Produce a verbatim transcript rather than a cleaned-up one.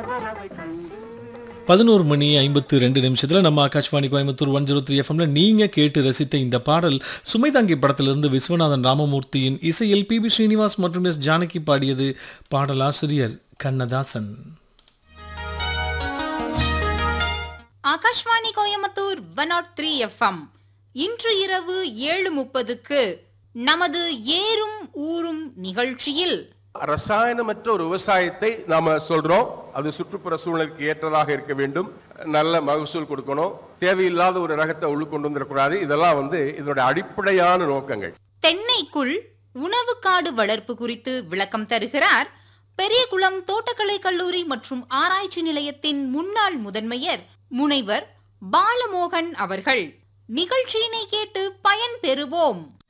பதினோரு மணி ஐம்பத்து ரெண்டு நிமிஷத்தில் நம்ம Akashvani Coimbatore one zero three எஃப்எம்ல நீங்கள் கேட்டு ரசித்த இந்த பாடல் சுமைதாங்கி படத்திலிருந்து விஸ்வநாதன் ராமமூர்த்தியின் இசையில் பி பி ஸ்ரீனிவாஸ் மற்றும் எஸ் ஜானகி பாடியது. பாடலாசிரியர் Kannadasan. Akashvani Coimbatore one not three FM இன்று இரவு ஏழு முப்பதுக்கு நமது ஏறும் ஊரும் நிகழ்ச்சியில் ரசாயனமற்ற ஒரு விவசாயத்தை நாம சொல்றோம். அது சுற்றுப்புற சூழலுக்கு ஏற்றதாக இருக்க வேண்டும், நல்ல மகசூல் கொடுக்கணும், தேவையில்லாத ஒரு ரகத்தை உள்ள கொண்டு வந்துடக்கூடாது. இதெல்லாம் வந்து இதனுடைய அடிப்படையான நோக்கங்கள். தென்னைக்குள் உணவு காடு வளர்ப்பு குறித்து விளக்கம் தருகிறார் பெரியகுளம் தோட்டக்கலை கல்லூரி மற்றும் ஆராய்ச்சி நிலையத்தின் முன்னாள் முதன்மையர் முனைவர் பாலமோகன் அவர்கள். நிகழ்ச்சியினை கேட்டு பயன் பெறுவோம்.